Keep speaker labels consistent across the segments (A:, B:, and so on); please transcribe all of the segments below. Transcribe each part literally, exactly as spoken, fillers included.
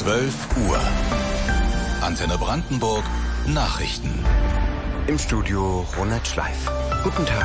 A: zwölf Uhr. Antenne Brandenburg Nachrichten.
B: Im Studio Ronald Schleif. Guten Tag.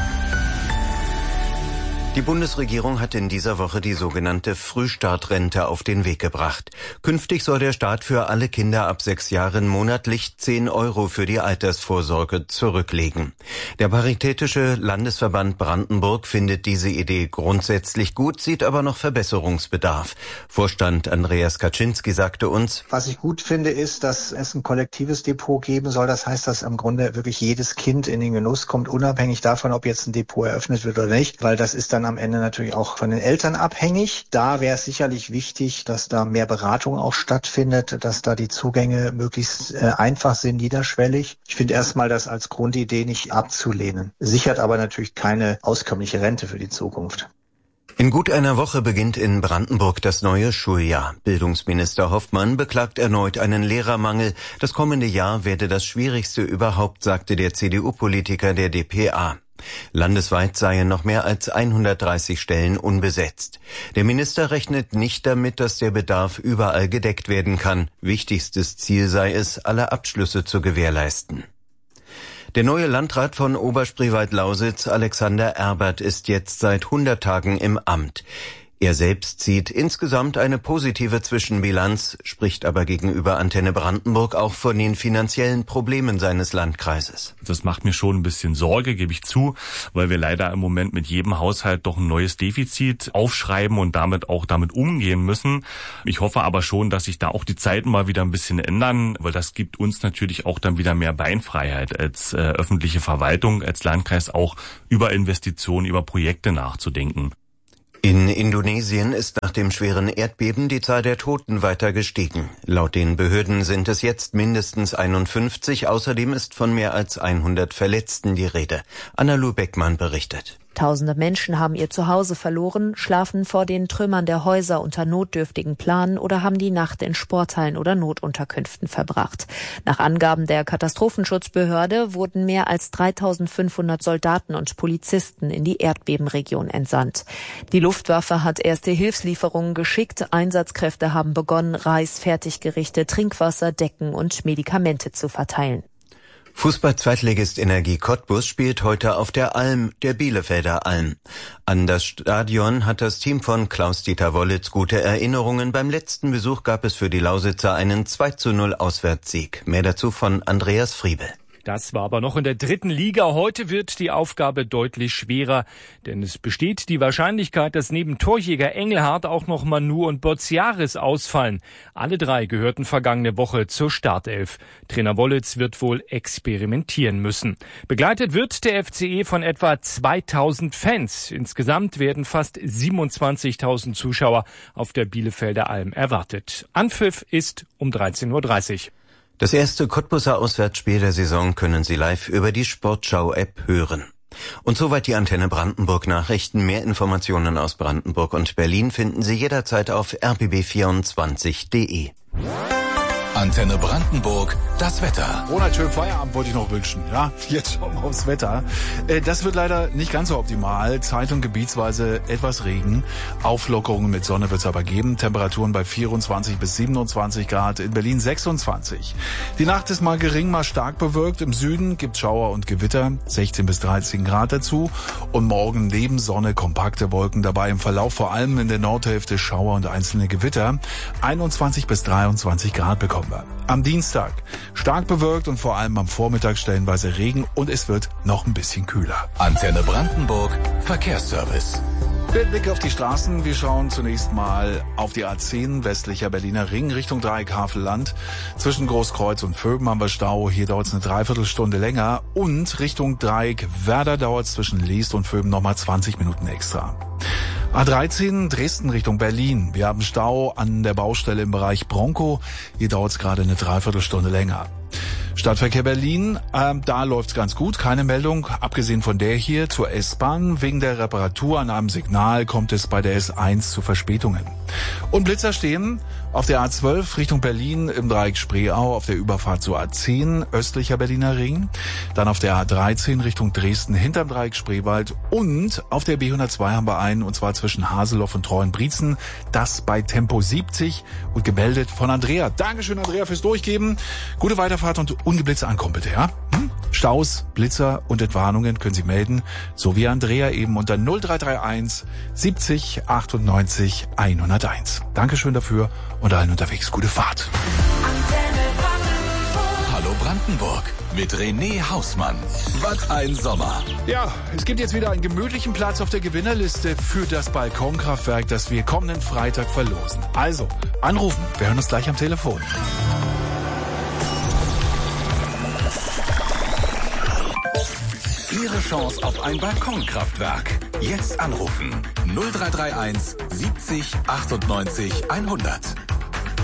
B: Die Bundesregierung hat in dieser Woche die sogenannte Frühstartrente auf den Weg gebracht. Künftig soll der Staat für alle Kinder ab sechs Jahren monatlich zehn Euro für die Altersvorsorge zurücklegen. Der Paritätische Landesverband Brandenburg findet diese Idee grundsätzlich gut, sieht aber noch Verbesserungsbedarf. Vorstand Andreas Kaczynski sagte uns:
C: Was ich gut finde, ist, dass es ein kollektives Depot geben soll. Das heißt, dass im Grunde wirklich jedes Kind in den Genuss kommt, unabhängig davon, ob jetzt ein Depot eröffnet wird oder nicht, weil das ist dann am Ende natürlich auch von den Eltern abhängig. Da wäre es sicherlich wichtig, dass da mehr Beratung auch stattfindet, dass da die Zugänge möglichst äh, einfach sind, niederschwellig. Ich finde erstmal das als Grundidee nicht abzulehnen. Sichert aber natürlich keine auskömmliche Rente für die Zukunft.
B: In gut einer Woche beginnt in Brandenburg das neue Schuljahr. Bildungsminister Hoffmann beklagt erneut einen Lehrermangel. Das kommende Jahr werde das schwierigste überhaupt, sagte der C D U-Politiker der d p a. Landesweit seien noch mehr als hundertdreißig Stellen unbesetzt. Der Minister rechnet nicht damit, dass der Bedarf überall gedeckt werden kann. Wichtigstes Ziel sei es, alle Abschlüsse zu gewährleisten. Der neue Landrat von Oberspreewald-Lausitz, Alexander Erbert, ist jetzt seit hundert Tagen im Amt. Er selbst zieht insgesamt eine positive Zwischenbilanz, spricht aber gegenüber Antenne Brandenburg auch von den finanziellen Problemen seines Landkreises.
D: Das macht mir schon ein bisschen Sorge, gebe ich zu, weil wir leider im Moment mit jedem Haushalt doch ein neues Defizit aufschreiben und damit auch damit umgehen müssen. Ich hoffe aber schon, dass sich da auch die Zeiten mal wieder ein bisschen ändern, weil das gibt uns natürlich auch dann wieder mehr Beinfreiheit als äh, öffentliche Verwaltung, als Landkreis auch über Investitionen, über Projekte nachzudenken.
B: In Indonesien ist nach dem schweren Erdbeben die Zahl der Toten weiter gestiegen. Laut den Behörden sind es jetzt mindestens einundfünfzig. Außerdem ist von mehr als hundert Verletzten die Rede. Anna-Lu Beckmann berichtet.
E: Tausende Menschen haben ihr Zuhause verloren, schlafen vor den Trümmern der Häuser unter notdürftigen Planen oder haben die Nacht in Sporthallen oder Notunterkünften verbracht. Nach Angaben der Katastrophenschutzbehörde wurden mehr als dreitausendfünfhundert Soldaten und Polizisten in die Erdbebenregion entsandt. Die Luftwaffe hat erste Hilfslieferungen geschickt. Einsatzkräfte haben begonnen, Reis, Fertiggerichte, Trinkwasser, Decken und Medikamente zu verteilen.
B: Fußball-Zweitligist Energie Cottbus spielt heute auf der Alm, der Bielefelder Alm. An das Stadion hat das Team von Klaus-Dieter Wollitz gute Erinnerungen. Beim letzten Besuch gab es für die Lausitzer einen zwei zu null Auswärtssieg. Mehr dazu von Andreas Friebel.
F: Das war aber noch in der dritten Liga. Heute wird die Aufgabe deutlich schwerer, denn es besteht die Wahrscheinlichkeit, dass neben Torjäger Engelhardt auch noch Manu und Bozziaris ausfallen. Alle drei gehörten vergangene Woche zur Startelf. Trainer Wollitz wird wohl experimentieren müssen. Begleitet wird der F C E von etwa zweitausend Fans. Insgesamt werden fast siebenundzwanzigtausend Zuschauer auf der Bielefelder Alm erwartet. Anpfiff ist um dreizehn Uhr dreißig.
B: Das erste Cottbuser Auswärtsspiel der Saison können Sie live über die Sportschau-App hören. Und soweit die Antenne Brandenburg Nachrichten. Mehr Informationen aus Brandenburg und Berlin finden Sie jederzeit auf r b b vierundzwanzig punkt d e.
A: Antenne Brandenburg, das Wetter.
G: Ronald, schönen Feierabend wollte ich noch wünschen. Ja, jetzt schauen wir aufs Wetter. Das wird leider nicht ganz so optimal. Zeit- und gebietsweise etwas Regen. Auflockerungen mit Sonne wird es aber geben. Temperaturen bei vierundzwanzig bis siebenundzwanzig Grad. In Berlin sechsundzwanzig. Die Nacht ist mal gering, mal stark bewölkt. Im Süden gibt Schauer und Gewitter. sechzehn bis dreizehn Grad dazu. Und morgen neben Sonne kompakte Wolken dabei. Im Verlauf vor allem in der Nordhälfte Schauer und einzelne Gewitter. einundzwanzig bis dreiundzwanzig Grad bekommen. Am Dienstag stark bewölkt und vor allem am Vormittag stellenweise Regen und es wird noch ein bisschen kühler.
A: Antenne Brandenburg, Verkehrsservice.
G: Der Blick auf die Straßen. Wir schauen zunächst mal auf die A zehn, westlicher Berliner Ring, Richtung Dreieck Havelland. Zwischen Großkreuz und Vöben haben wir Stau. Hier dauert es eine Dreiviertelstunde länger. Und Richtung Dreieck Werder dauert es zwischen Leest und Vöben nochmal zwanzig Minuten extra. A dreizehn, Dresden Richtung Berlin. Wir haben Stau an der Baustelle im Bereich Bronco. Hier dauert es gerade eine Dreiviertelstunde länger. Stadtverkehr Berlin, ähm, da läuft's ganz gut, keine Meldung, abgesehen von der hier zur S-Bahn. Wegen der Reparatur an einem Signal kommt es bei der S eins zu Verspätungen. Und Blitzer stehen Auf der A zwölf Richtung Berlin im Dreieck Spreeau auf der Überfahrt zur A zehn östlicher Berliner Ring. Dann auf der A dreizehn Richtung Dresden hinterm Dreieck Spreewald. Und auf der B hundertzwei haben wir einen, und zwar zwischen Haseloff und Treuenbrietzen. Das bei Tempo siebzig und gemeldet von Andrea. Dankeschön, Andrea, fürs Durchgeben. Gute Weiterfahrt und ungeblitzt ankommen, bitte, ja? Hm? Staus, Blitzer und Entwarnungen können Sie melden, so wie Andrea eben unter null drei drei eins siebzig achtundneunzig hunderteins. Dankeschön dafür und allen unterwegs gute Fahrt.
A: Hallo Brandenburg mit René Hausmann. Was ein Sommer.
G: Ja, es gibt jetzt wieder einen gemütlichen Platz auf der Gewinnerliste für das Balkonkraftwerk, das wir kommenden Freitag verlosen. Also, anrufen, wir hören uns gleich am Telefon.
A: Ihre Chance auf ein Balkonkraftwerk. Jetzt anrufen. null drei drei eins siebzig achtundneunzig hundert.